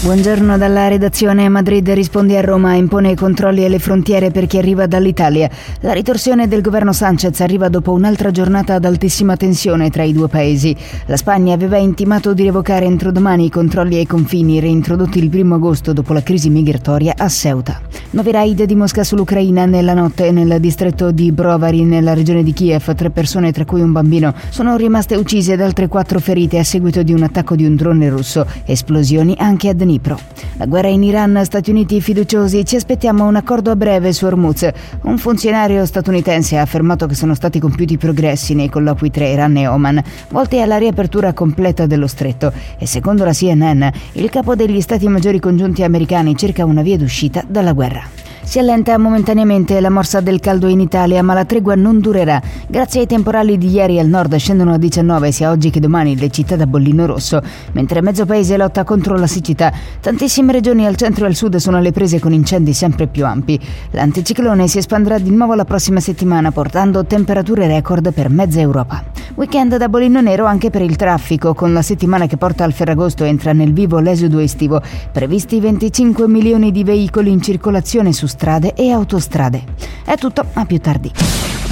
Buongiorno dalla redazione. Madrid risponde a Roma, impone i controlli alle frontiere per chi arriva dall'Italia. La ritorsione del governo Sánchez arriva dopo un'altra giornata ad altissima tensione tra i due paesi. La Spagna aveva intimato di revocare entro domani i controlli ai confini reintrodotti il 1 agosto dopo la crisi migratoria a Ceuta. 9 raid di Mosca sull'Ucraina nella notte nel distretto di Brovary, nella regione di Kiev. 3 persone, tra cui un bambino, sono rimaste uccise ed altre 4 ferite a seguito di un attacco di un drone russo. Esplosioni anche a Dnipro. La guerra in Iran, Stati Uniti fiduciosi, ci aspettiamo un accordo a breve su Hormuz. Un funzionario statunitense ha affermato che sono stati compiuti progressi nei colloqui tra Iran e Oman, volti alla riapertura completa dello stretto, e secondo la CNN il capo degli Stati Maggiori Congiunti americani cerca una via d'uscita dalla guerra. Si allenta momentaneamente la morsa del caldo in Italia, ma la tregua non durerà. Grazie ai temporali di ieri al nord scendono a 19 sia oggi che domani le città da bollino rosso, mentre mezzo paese lotta contro la siccità. Tantissime regioni al centro e al sud sono alle prese con incendi sempre più ampi. L'anticiclone si espanderà di nuovo la prossima settimana, portando temperature record per mezza Europa. Weekend da bollino nero anche per il traffico, con la settimana che porta al Ferragosto entra nel vivo l'esodo estivo. Previsti 25 milioni di veicoli in circolazione su strade e autostrade. È tutto, a più tardi.